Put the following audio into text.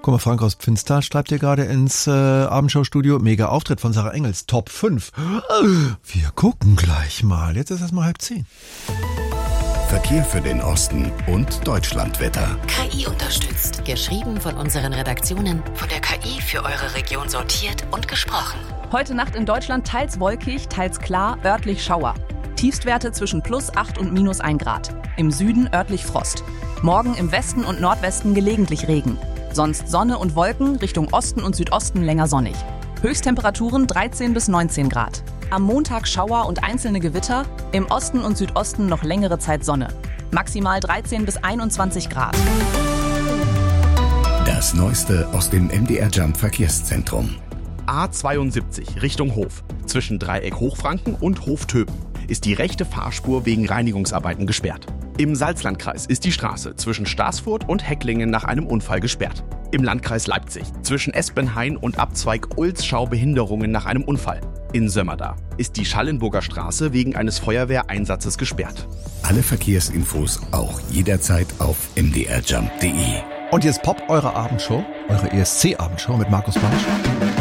Guck mal, Frank aus Pfinstal schreibt hier gerade ins Abendshow-Studio. Mega Auftritt von Sarah Engels. Top 5. Wir gucken gleich mal. Jetzt ist es mal 9:30. Verkehr für den Osten und Deutschlandwetter. KI unterstützt. Geschrieben von unseren Redaktionen. Von der KI für eure Region sortiert und gesprochen. Heute Nacht in Deutschland teils wolkig, teils klar, örtlich Schauer. Tiefstwerte zwischen +8 und -1 Grad. Im Süden örtlich Frost. Morgen im Westen und Nordwesten gelegentlich Regen. Sonst Sonne und Wolken, Richtung Osten und Südosten länger sonnig. Höchsttemperaturen 13 bis 19 Grad. Am Montag Schauer und einzelne Gewitter, im Osten und Südosten noch längere Zeit Sonne. Maximal 13 bis 21 Grad. Das Neueste aus dem MDR Jump Verkehrszentrum. A72 Richtung Hof. Zwischen Dreieck Hochfranken und Hof-Töben ist die rechte Fahrspur wegen Reinigungsarbeiten gesperrt. Im Salzlandkreis ist die Straße zwischen Staßfurt und Hecklingen nach einem Unfall gesperrt. Im Landkreis Leipzig zwischen Espenhain und Abzweig Ulzschau Behinderungen nach einem Unfall. In Sömmerda ist die Schallenburger Straße wegen eines Feuerwehreinsatzes gesperrt. Alle Verkehrsinfos auch jederzeit auf mdrjump.de. Und jetzt Pop, eure Abendshow, eure ESC-Abendshow mit Markus Bartsch.